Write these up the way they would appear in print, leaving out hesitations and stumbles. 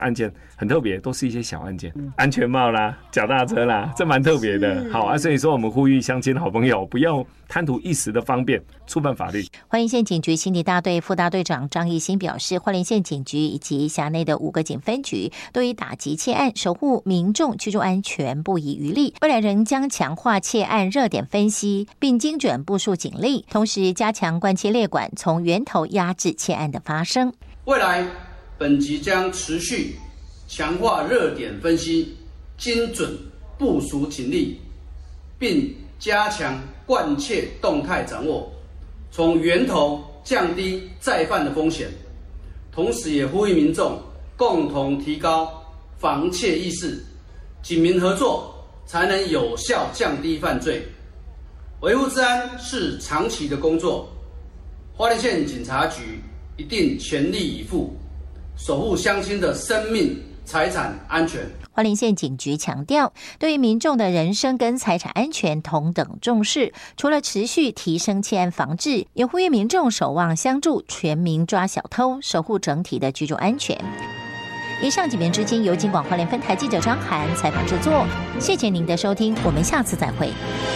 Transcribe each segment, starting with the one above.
案件很特别，都是一些小案件，安全帽啦、脚踏车啦，这蛮特别的。好啊，所以说我们呼吁乡亲好朋友不要贪图一时的方便，触犯法律。 花莲县警局刑警大队副大队长张义兴表示，花莲县警局以及辖内的5个警分局都以打击窃案、守护民众居住安全不遗余力。未来仍将强化窃案热点分析，并精准部署警力，同时加强关切列管，从源头压制窃案的发生。 未来本局将持续强化热点分析，精准部署警力，并加强关切动态掌握，从源头降低再犯的风险。同时也呼吁民众共同提高防窃意识，警民合作才能有效降低犯罪。维护治安是长期的工作，花莲县警察局一定全力以赴，守护乡亲的生命财产安全。 花莲县警局强调，对于民众的人身跟财产安全同等重视，除了持续提升窃案防治，也呼吁民众守望相助，全民抓小偷，守护整体的居住安全。以上几篇之间由警广花莲分台记者张涵采访制作，谢谢您的收听，我们下次再会。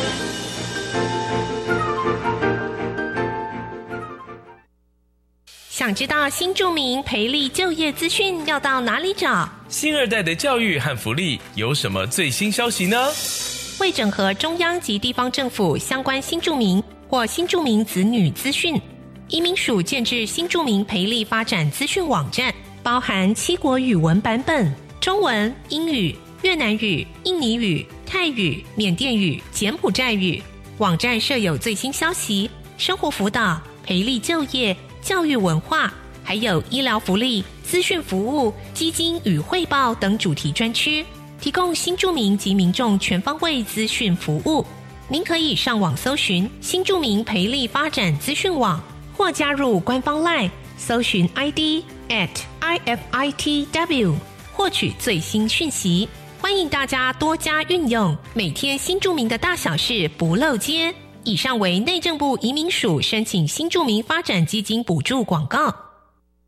想知道新住民培力就业资讯要到哪里找？ 新二代的教育和福利有什么最新消息呢？ 为整合中央及地方政府相关新住民或新住民子女资讯，移民署建置新住民培力发展资讯网站，包含7国语文版本，中文、英语、越南语、印尼语、泰语、缅甸语、柬埔寨语。网站设有最新消息、生活辅导、培力就业、教育文化，还有医疗福利、资讯服务、基金与汇报等主题专区，提供新住民及民众全方位资讯服务。您可以上网搜寻新住民培力发展资讯网，或加入官方 LINE 搜寻 ID @IFITW 获取最新讯息。欢迎大家多加运用，每天新住民的大小事不漏接。以上为内政部移民署申请新住民发展基金补助广告。